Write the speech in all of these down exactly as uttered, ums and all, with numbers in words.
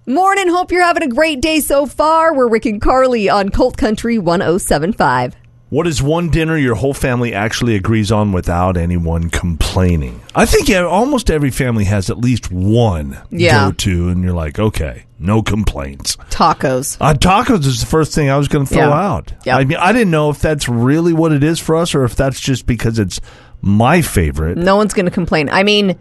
Morning. Hope you're having a great day so far. We're Rick and Carly on Colt Country one oh seven point five. What is one dinner your whole family actually agrees on without anyone complaining? I think almost every family has at least one yeah. go-to, and you're like, okay, no complaints. Tacos. Uh, tacos is the first thing I was going to throw yeah. out. Yep. I mean, I didn't know if that's really what it is for us or if that's just because it's my favorite. No one's going to complain. I mean,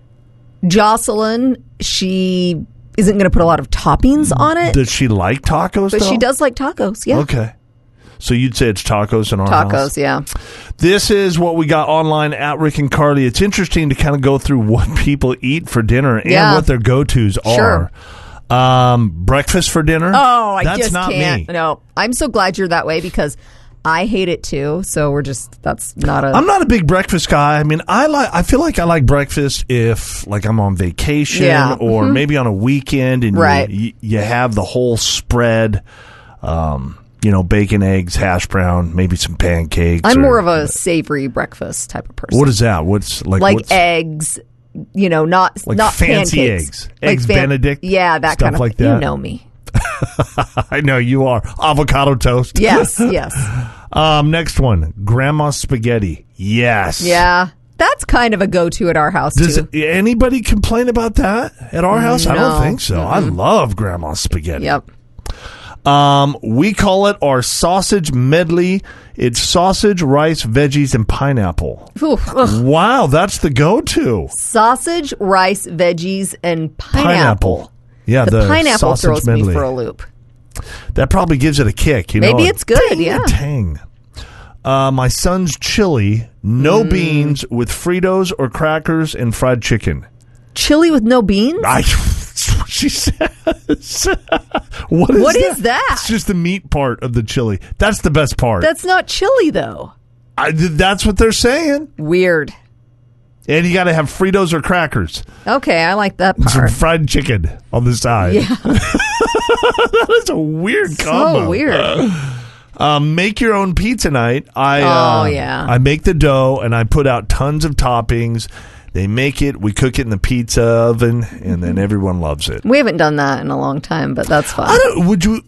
Jocelyn, she isn't going to put a lot of toppings on it. Does she like tacos, But though? she does like tacos, yeah. Okay. So you'd say it's tacos in our tacos, house? Tacos, yeah. This is what we got online at Rick and Carly. It's interesting to kind of go through what people eat for dinner and yeah. what their go-tos sure. are. Um, breakfast for dinner? Oh, I That's just not can't. me. No, I'm so glad you're that way because I hate it too. So we're just, that's not a... I'm not a big breakfast guy. I mean, I like. I feel like I like breakfast if, like, I'm on vacation yeah. or mm-hmm. maybe on a weekend and right. you, you have the whole spread. Um, you know, bacon, eggs, hash brown, maybe some pancakes. I'm or, more of a savory breakfast type of person. What is that? What's like? Like what's, eggs, you know, not like not fancy pancakes. eggs, like eggs fan- Benedict, yeah, that stuff kind of like that. You know me. I know you are. Avocado toast. Yes, yes. um, next one, grandma's spaghetti. Yes. Yeah. That's kind of a go-to at our house, Does too. anybody complain about that at our house? No. I don't think so. Mm-hmm. I love grandma's spaghetti. Yep. Um, we call it our sausage medley. It's sausage, rice, veggies, and pineapple. Ooh, wow, that's the go-to. Sausage, rice, veggies, and pineapple. Pineapple. Yeah, the, the pineapple sausage throws medley. me for a loop. That probably gives it a kick. You Maybe know, it's good, ding, yeah. Tang. Uh, my son's chili, no mm. beans, with Fritos or crackers and fried chicken. Chili with no beans? I, that's what she says. what is what that? is that? It's just the meat part of the chili. That's the best part. That's not chili, though. I, that's what they're saying. Weird. And you got to have Fritos or crackers. Okay, I like that And some part. fried chicken on the side. Yeah. That is a weird combo. So weird. Um, make your own pizza night. I, oh, uh, yeah. I make the dough and I put out tons of toppings. They make it. We cook it in the pizza oven, and then everyone loves it. We haven't done that in a long time, but that's fine. I don't, would you?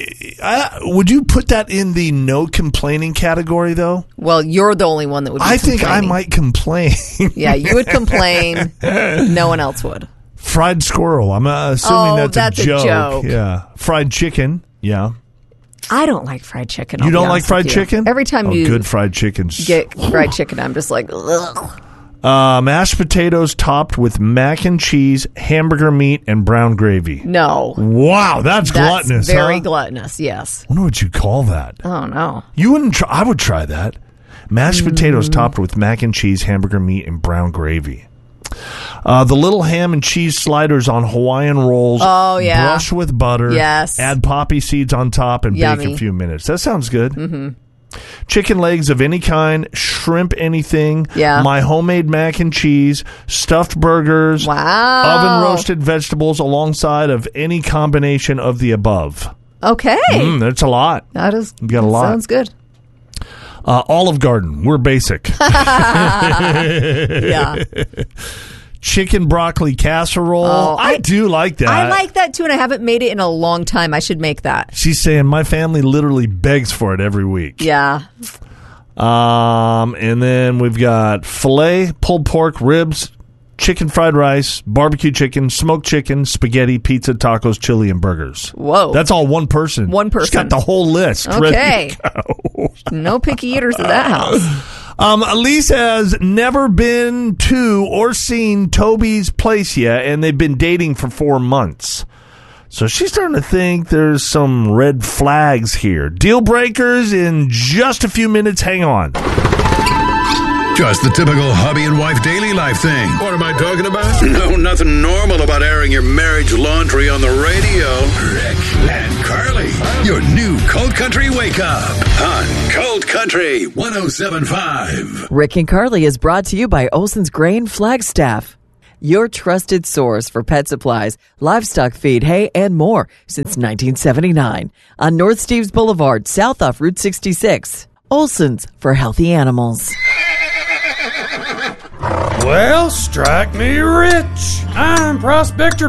I, would you put that in the no complaining category, though? Well, you're the only one that would be I think I complaining. might complain. Yeah, you would complain. No one else would. Fried squirrel. I'm uh, assuming Oh, that's, that's a, a joke. joke. Yeah. Fried chicken. Yeah. I don't like fried chicken. I'll You be don't like honest fried with you. chicken? Every time oh, you good fried chicken. get fried chicken, I'm just like, ugh. Uh, mashed potatoes topped with mac and cheese, hamburger meat, and brown gravy. No. Wow, that's, That's gluttonous. very huh? gluttonous, yes. I wonder what you call that. Oh, no. You wouldn't try. I would try that. Mashed Mm. potatoes topped with mac and cheese, hamburger meat, and brown gravy. Uh, the little ham and cheese sliders on Hawaiian rolls. Oh, yeah. Brush with butter. Yes. Add poppy seeds on top and Yummy. bake a few minutes. That sounds good. Mm-hmm. Chicken legs of any kind, shrimp anything. Yeah. My homemade mac and cheese, stuffed burgers. Wow. Oven roasted vegetables alongside of any combination of the above. Okay. Mm, that's a lot. That is. You got a lot. Sounds good. Uh, Olive Garden. We're basic. Yeah. Chicken broccoli casserole. Oh, I, I- do like that. I like that too, and I haven't made it in a long time. I should make that. She's saying my family literally begs for it every week. Yeah. Um, and then we've got filet, pulled pork, ribs, chicken fried rice, barbecue chicken, smoked chicken, spaghetti, pizza, tacos, chili, and burgers. Whoa. That's all one person. One She's got person. the whole list. Okay. Ready to go. No picky eaters at that house. Um, Elise has never been to or seen Toby's place yet, and they've been dating for four months. So she's starting to think there's some red flags here. Deal breakers in just a few minutes. Hang on. Just the typical hubby and wife daily life thing. What am I talking about? No, nothing normal about airing your marriage laundry on the radio. Rick and Carly, your new Cold Country Wake Up on Cold Country one oh seven point five. Rick and Carly is brought to you by Olson's Grain Flagstaff, your trusted source for pet supplies, livestock feed, hay, and more since nineteen seventy-nine. On North Steves Boulevard, south off Route sixty-six. Olson's for healthy animals. Well, strike me rich. I'm Prospector Pete.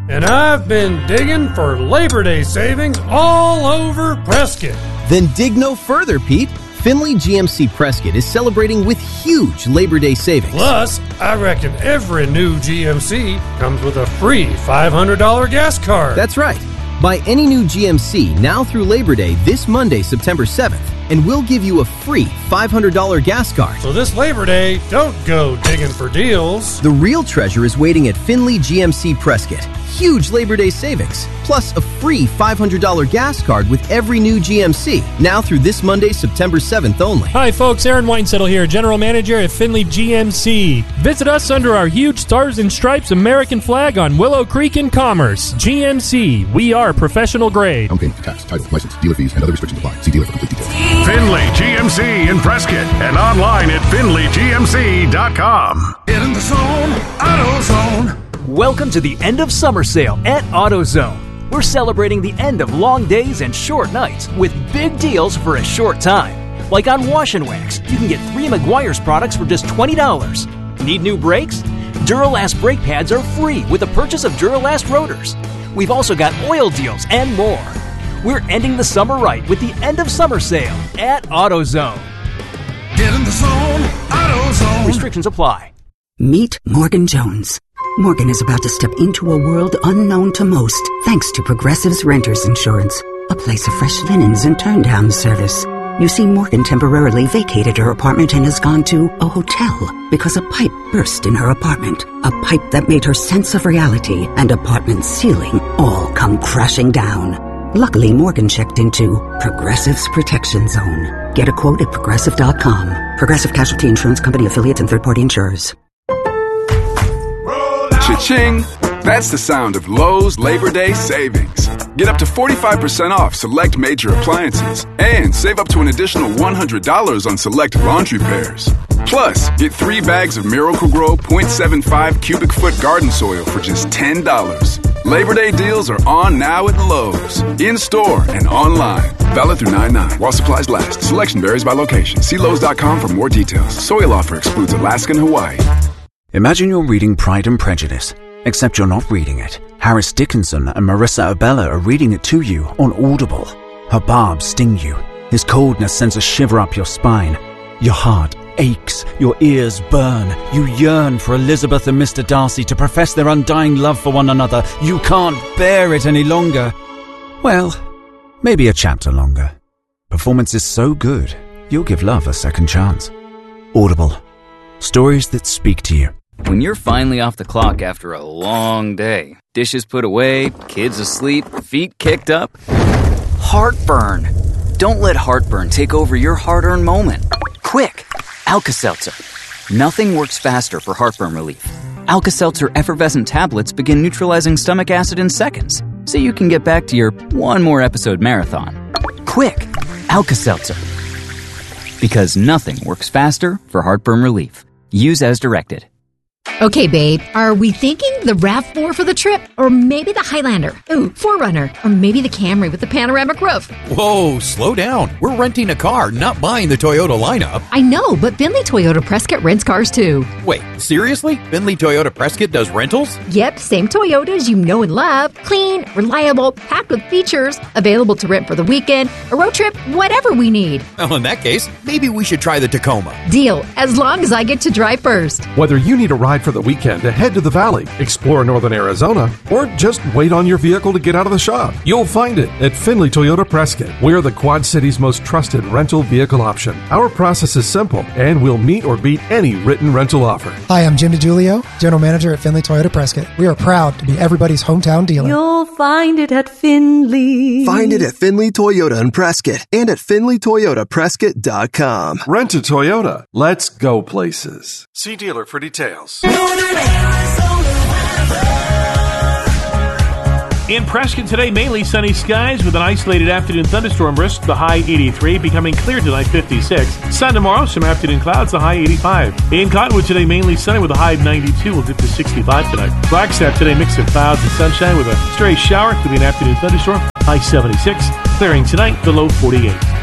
And I've been digging for Labor Day savings all over Prescott. Then dig no further, Pete. Finley G M C Prescott is celebrating with huge Labor Day savings. Plus, I reckon every new G M C comes with a free five hundred dollars gas card. That's right. Buy any new G M C now through Labor Day this Monday, September seventh, and we'll give you a free five hundred dollars gas card. So this Labor Day, don't go digging for deals. The real treasure is waiting at Finley G M C Prescott. Huge Labor Day savings, plus a free five hundred dollars gas card with every new G M C, now through this Monday, September seventh only. Hi folks, Aaron Weinsettle here, General Manager at Finley G M C. Visit us under our huge Stars and Stripes American flag on Willow Creek in Commerce. G M C, we are professional grade. Home payment for tax, title, license, dealer fees, and other restrictions apply. See dealer for complete details. Finley G M C in Prescott and online at finley g m c dot com. Get in the zone, AutoZone. Welcome to the end of summer sale at AutoZone. We're celebrating the end of long days and short nights with big deals for a short time. Like on Wash and Wax, you can get three Meguiar's products for just twenty dollars. Need new brakes? Duralast brake pads are free with the purchase of Duralast rotors. We've also got oil deals and more. We're ending the summer right with the end of summer sale at AutoZone. Get in the zone, AutoZone. Restrictions apply. Meet Morgan Jones. Morgan is about to step into a world unknown to most, thanks to Progressive's Renters Insurance, a place of fresh linens and turn-down service. You see, Morgan temporarily vacated her apartment and has gone to a hotel because a pipe burst in her apartment, a pipe that made her sense of reality and apartment ceiling all come crashing down. Luckily, Morgan checked into Progressive's Protection Zone. Get a quote at progressive dot com. Progressive Casualty Insurance Company affiliates and third-party insurers. Cha-ching! That's the sound of Lowe's Labor Day savings. Get up to forty-five percent off select major appliances and save up to an additional one hundred dollars on select laundry pairs. Plus, get three bags of Miracle-Gro point seven five cubic foot garden soil for just ten dollars. Labor Day deals are on now at Lowe's, in-store and online. Valid through nine nine while supplies last. Selection varies by location. See Lowe's dot com for more details. Soil offer excludes Alaska and Hawaii. Imagine you're reading Pride and Prejudice, except you're not reading it. Harris Dickinson and Marissa Abella are reading it to you on Audible. Her barbs sting you. His coldness sends a shiver up your spine. Your heart aches. Your ears burn. You yearn for Elizabeth and Mister Darcy to profess their undying love for one another. You can't bear it any longer. Well, maybe a chapter longer. Performance is so good, you'll give love a second chance. Audible. Stories that speak to you. When you're finally off the clock after a long day, dishes put away, kids asleep, feet kicked up, heartburn. Don't let heartburn take over your hard-earned moment. Quick, Alka-Seltzer. Nothing works faster for heartburn relief. Alka-Seltzer effervescent tablets begin neutralizing stomach acid in seconds, so you can get back to your one more episode marathon. Quick, Alka-Seltzer. Because nothing works faster for heartburn relief. Use as directed. Okay, babe, are we thinking the RAV four for the trip? Or maybe the Highlander? Ooh, four runner. Or maybe the Camry with the panoramic roof? Whoa, slow down. We're renting a car, not buying the Toyota lineup. I know, but Finley Toyota Prescott rents cars too. Wait, seriously? Finley Toyota Prescott does rentals? Yep, same Toyotas you know and love. Clean, reliable, packed with features. Available to rent for the weekend, a road trip, whatever we need. Well, in that case, maybe we should try the Tacoma. Deal, as long as I get to drive first. Whether you need a ride for the weekend to head to the valley, explore northern Arizona, or just wait on your vehicle to get out of the shop, you'll find it at Finley Toyota Prescott. We're the Quad City's most trusted rental vehicle option. Our process is simple, and we'll meet or beat any written rental offer. Hi, I'm Jim DiGiulio, General Manager at Finley Toyota Prescott. We are proud to be everybody's hometown dealer. You'll find it at Finley. Find it at Finley Toyota in Prescott and at finley toyota prescott dot com. Rent a Toyota. Let's go places. See dealer for details. In Prescott today, mainly sunny skies with an isolated afternoon thunderstorm risk, the high eighty-three, becoming clear tonight, fifty-six. Sun tomorrow, some afternoon clouds, the high eighty-five. In Cottonwood today, mainly sunny with a high of ninety-two, will dip to sixty-five tonight. Flagstaff today, mix of clouds and sunshine with a stray shower, could be an afternoon thunderstorm, high seventy-six. Clearing tonight, the low forty-eight.